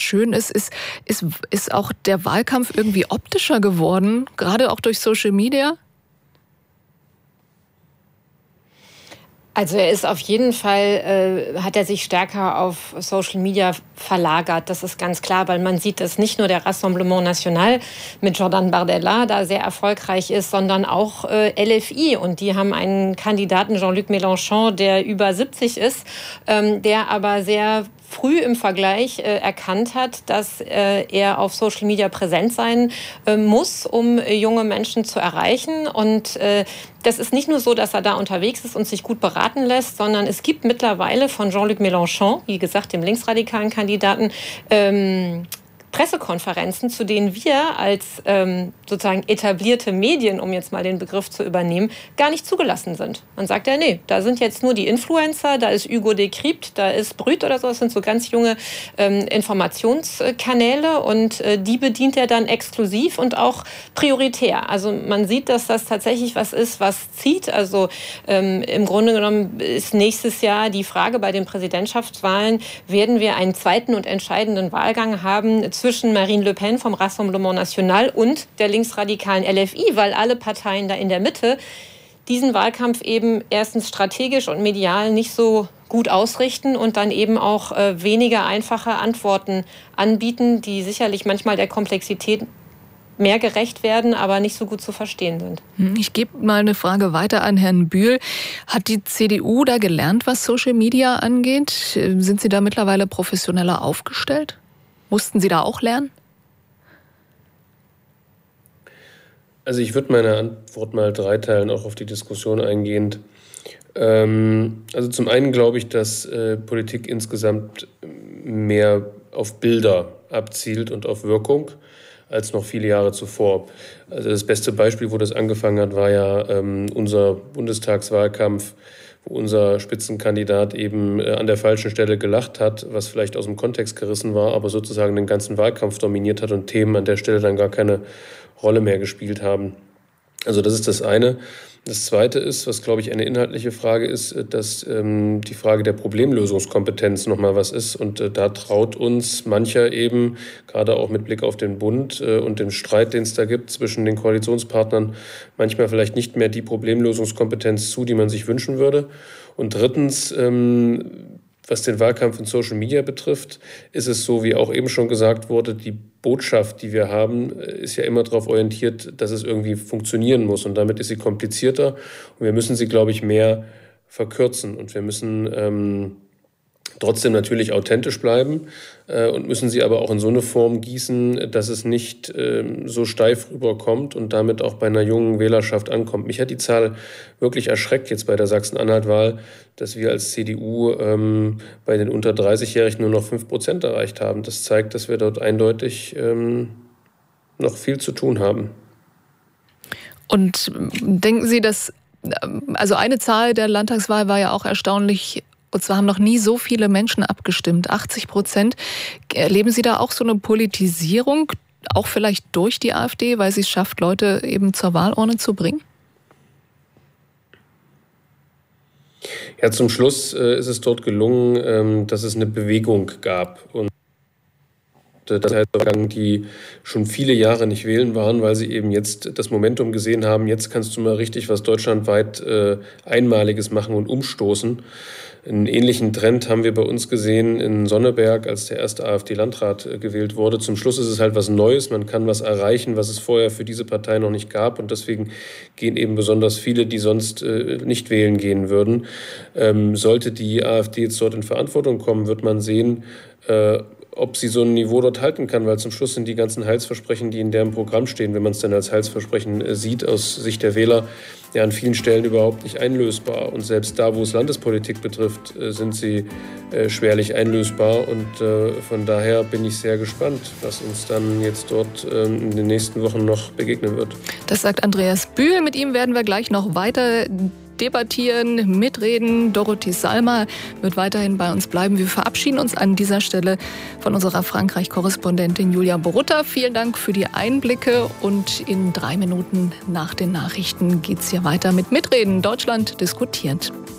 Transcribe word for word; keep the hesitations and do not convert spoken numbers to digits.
schön ist, ist, ist, ist auch der Wahlkampf irgendwie optischer geworden, gerade auch durch Social Media? Also er ist auf jeden Fall, äh, hat er sich stärker auf Social Media verlagert. Das ist ganz klar, weil man sieht, dass nicht nur der Rassemblement National mit Jordan Bardella da sehr erfolgreich ist, sondern auch äh, L F I. Und die haben einen Kandidaten, Jean-Luc Mélenchon, der über siebzig ist, ähm, der aber sehr früh im Vergleich äh, erkannt hat, dass äh, er auf Social Media präsent sein äh, muss, um äh, junge Menschen zu erreichen. Und äh, das ist nicht nur so, dass er da unterwegs ist und sich gut beraten lässt, sondern es gibt mittlerweile von Jean-Luc Mélenchon, wie gesagt, dem linksradikalen Kandidaten, ähm, Pressekonferenzen, zu denen wir als ähm, sozusagen etablierte Medien, um jetzt mal den Begriff zu übernehmen, gar nicht zugelassen sind. Man sagt ja, nee, da sind jetzt nur die Influencer, da ist Hugo de Crypte, da ist Brüt oder so, das sind so ganz junge ähm, Informationskanäle und äh, die bedient er dann exklusiv und auch prioritär. Also man sieht, dass das tatsächlich was ist, was zieht. Also ähm, im Grunde genommen ist nächstes Jahr die Frage bei den Präsidentschaftswahlen, werden wir einen zweiten und entscheidenden Wahlgang haben zwischen Marine Le Pen vom Rassemblement National und der linksradikalen L F I, weil alle Parteien da in der Mitte diesen Wahlkampf eben erstens strategisch und medial nicht so gut ausrichten und dann eben auch äh, weniger einfache Antworten anbieten, die sicherlich manchmal der Komplexität mehr gerecht werden, aber nicht so gut zu verstehen sind. Ich gebe mal eine Frage weiter an Herrn Bühl. Hat die C D U da gelernt, was Social Media angeht? Sind Sie da mittlerweile professioneller aufgestellt? Mussten Sie da auch lernen? Also ich würde meine Antwort mal dreiteilen, auch auf die Diskussion eingehend. Ähm, also zum einen glaube ich, dass äh, Politik insgesamt mehr auf Bilder abzielt und auf Wirkung als noch viele Jahre zuvor. Also das beste Beispiel, wo das angefangen hat, war ja ähm, unser Bundestagswahlkampf, wo unser Spitzenkandidat eben äh, an der falschen Stelle gelacht hat, was vielleicht aus dem Kontext gerissen war, aber sozusagen den ganzen Wahlkampf dominiert hat und Themen an der Stelle dann gar keine Rolle mehr gespielt haben. Also das ist das eine. Das Zweite ist, was, glaube ich, eine inhaltliche Frage ist, dass ähm, die Frage der Problemlösungskompetenz nochmal was ist. Und äh, da traut uns mancher eben, gerade auch mit Blick auf den Bund äh, und den Streit, den es da gibt zwischen den Koalitionspartnern, manchmal vielleicht nicht mehr die Problemlösungskompetenz zu, die man sich wünschen würde. Und drittens, ähm, was den Wahlkampf in Social Media betrifft, ist es so, wie auch eben schon gesagt wurde, die Botschaft, die wir haben, ist ja immer darauf orientiert, dass es irgendwie funktionieren muss. Und damit ist sie komplizierter. Und wir müssen sie, glaube ich, mehr verkürzen. Und wir müssen ähm, trotzdem natürlich authentisch bleiben äh, und müssen sie aber auch in so eine Form gießen, dass es nicht äh, so steif rüberkommt und damit auch bei einer jungen Wählerschaft ankommt. Mich hat die Zahl wirklich erschreckt jetzt bei der Sachsen-Anhalt-Wahl, dass wir als C D U ähm, bei den unter dreißig-Jährigen nur noch fünf Prozent erreicht haben. Das zeigt, dass wir dort eindeutig ähm, noch viel zu tun haben. Und denken Sie, dass, also eine Zahl der Landtagswahl war ja auch erstaunlich, und zwar haben noch nie so viele Menschen abgestimmt, achtzig Prozent. Erleben Sie da auch so eine Politisierung, auch vielleicht durch die AfD, weil sie es schafft, Leute eben zur Wahlurne zu bringen? Ja, zum Schluss äh, ist es dort gelungen, ähm, dass es eine Bewegung gab. Und äh, das heißt, die schon viele Jahre nicht wählen waren, weil sie eben jetzt das Momentum gesehen haben, jetzt kannst du mal richtig was deutschlandweit äh, Einmaliges machen und umstoßen. Einen ähnlichen Trend haben wir bei uns gesehen in Sonneberg, als der erste AfD-Landrat gewählt wurde. Zum Schluss ist es halt was Neues. Man kann was erreichen, was es vorher für diese Partei noch nicht gab. Und deswegen gehen eben besonders viele, die sonst äh, nicht wählen gehen würden. Ähm, sollte die AfD jetzt dort in Verantwortung kommen, wird man sehen, äh, ob sie so ein Niveau dort halten kann, weil zum Schluss sind die ganzen Heilsversprechen, die in deren Programm stehen, wenn man es dann als Heilsversprechen äh, sieht, aus Sicht der Wähler, ja an vielen Stellen überhaupt nicht einlösbar. Und selbst da, wo es Landespolitik betrifft, äh, sind sie äh, schwerlich einlösbar. Und äh, von daher bin ich sehr gespannt, was uns dann jetzt dort äh, in den nächsten Wochen noch begegnen wird. Das sagt Andreas Bühl. Mit ihm werden wir gleich noch weiter debattieren, mitreden. Dorothee Salmer wird weiterhin bei uns bleiben. Wir verabschieden uns an dieser Stelle von unserer Frankreich-Korrespondentin Julia Borutta. Vielen Dank für die Einblicke und in drei Minuten nach den Nachrichten geht es hier weiter mit Mitreden. Deutschland diskutiert.